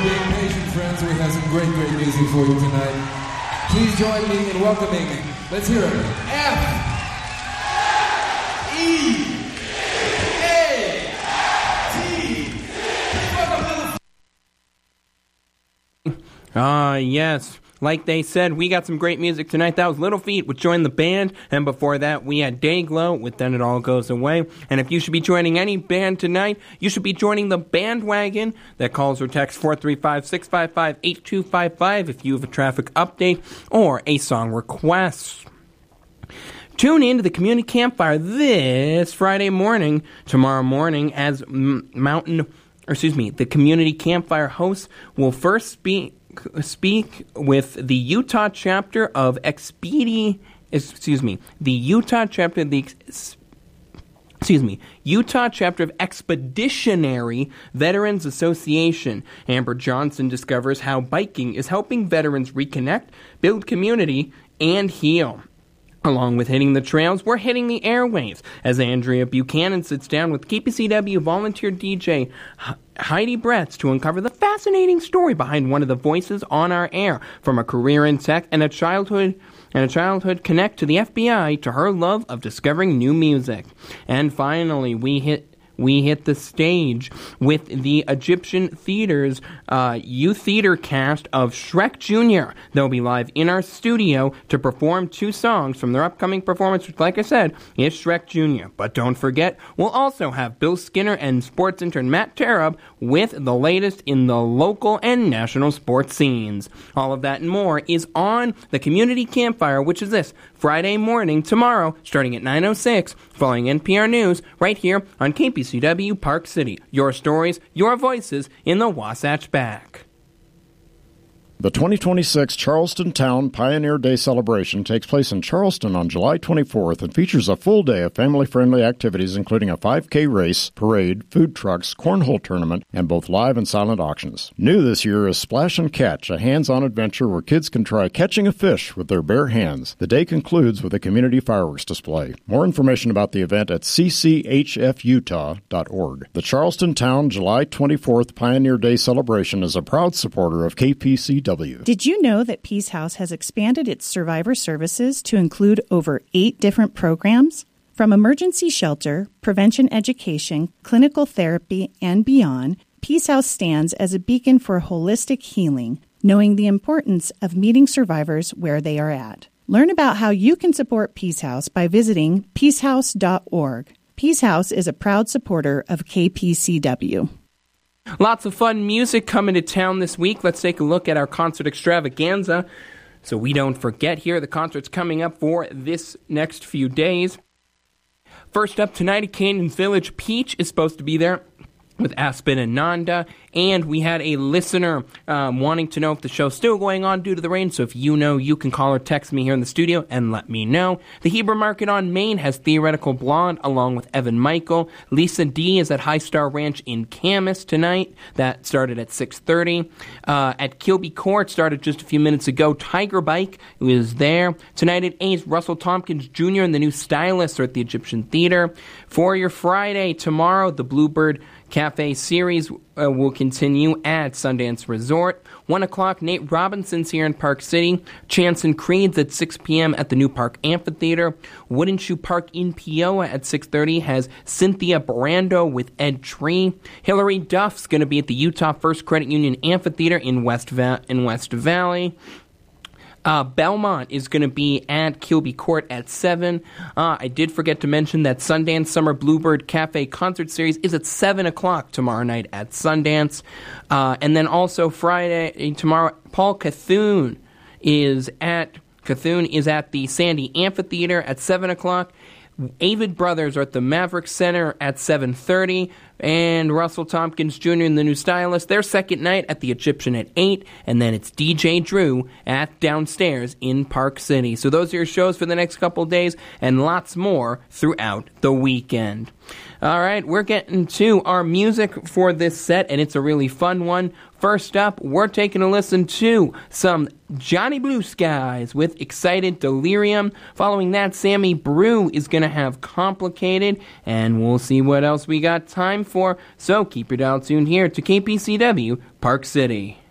being patient, friends. We have some great music for you tonight. Please join me in welcoming, let's hear it, F-E-A-T. Yes. Like they said, we got some great music tonight. That was Little Feat with Join the Band. And before that, we had Dayglow with Then It All Goes Away. And if you should be joining any band tonight, you should be joining the bandwagon that calls or texts 435-655-8255 if you have a traffic update or a song request. Tune in to the Community Campfire this Friday morning, tomorrow morning, as the Community Campfire hosts will first speak with the Utah chapter of Utah chapter of Expeditionary Veterans Association. Amber Johnson discovers how biking is helping veterans reconnect, build community, and heal. Along with hitting the trails, we're hitting the airwaves as Andrea Buchanan sits down with KPCW volunteer DJ Heidi Bretz to uncover the fascinating story behind one of the voices on our air, from a career in tech and a childhood connect to the FBI to her love of discovering new music. And finally, we hit the stage with the Egyptian Theater's youth theater cast of Shrek Jr. They'll be live in our studio to perform 2 songs from their upcoming performance, which, like I said, is Shrek Jr. But don't forget, we'll also have Bill Skinner and sports intern Matt Tarab with the latest in the local and national sports scenes. All of that and more is on the Community Campfire, which is this Friday morning, tomorrow, starting at 9:06, following NPR News, right here on KPCW Park City. Your stories, your voices in the Wasatch Back. The 2026 Charleston Town Pioneer Day celebration takes place in Charleston on July 24th and features a full day of family-friendly activities including a 5K race, parade, food trucks, cornhole tournament, and both live and silent auctions. New this year is Splash and Catch, a hands-on adventure where kids can try catching a fish with their bare hands. The day concludes with a community fireworks display. More information about the event at cchfutah.org. The Charleston Town July 24th Pioneer Day celebration is a proud supporter of KPCW. Did you know that Peace House has expanded its survivor services to include over 8 different programs? From emergency shelter, prevention education, clinical therapy, and beyond, Peace House stands as a beacon for holistic healing, knowing the importance of meeting survivors where they are at. Learn about how you can support Peace House by visiting peacehouse.org. Peace House is a proud supporter of KPCW. Lots of fun music coming to town this week. Let's take a look at our concert extravaganza so we don't forget here the concerts coming up for this next few days. First up tonight at Canyon Village, Peach is supposed to be there with Aspen and Nanda, and we had a listener wanting to know if the show's still going on due to the rain, so if you know, you can call or text me here in the studio and let me know. The Heber Market on Main has Theoretical Blonde along with Evan Michael. Lisa D is at High Star Ranch in Camas tonight. That started at 6:30. At Kilby Court, started just a few minutes ago. Tiger Bike is there. Tonight at 8, Russell Tompkins Jr. and the New Stylists are at the Egyptian Theater. For your Friday, tomorrow, the Bluebird Cafe series will continue at Sundance Resort. 1 o'clock, Nate Robinson's here in Park City. Chance and Creed's at 6 p.m. at the New Park Amphitheater. Wooden Shoe Park in Peoa at 6:30 has Cynthia Brando with Ed Tree. Hillary Duff's going to be at the Utah First Credit Union Amphitheater in West Valley. Belmont is going to be at Kilby Court at 7. I did forget to mention that Sundance Summer Bluebird Cafe Concert Series is at 7 o'clock tomorrow night at Sundance. And then also tomorrow, Paul Cthulhu is at the Sandy Amphitheater at 7 o'clock. Avid Brothers are at the Maverick Center at 7:30, and Russell Tompkins Jr. and the New Stylist, their second night at the Egyptian at 8, and then it's DJ Drew at Downstairs in Park City. So those are your shows for the next couple of days, and lots more throughout the weekend. All right, we're getting to our music for this set, and it's a really fun one. First up, we're taking a listen to some Johnny Blue Skies with Excited Delirium. Following that, Sammy Brew is going to have Complicated, and we'll see what else we got time for, so keep your dial tuned here to KPCW, Park City.